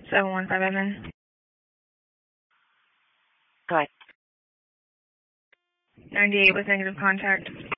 715 Evan. Go ahead. 98 with negative contact.